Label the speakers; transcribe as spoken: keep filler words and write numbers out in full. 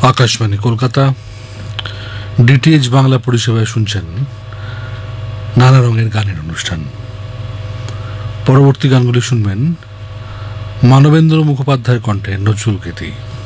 Speaker 1: Akashvani Kolkata DTH Bangla পরিষেবায় শুনছেন নানা রঙের গানের অনুষ্ঠান। পরবর্তী গানগুলি শুনবেন মানবেন্দ্র মুখোপাধ্যায়ের কণ্ঠে নজরুল গীতি।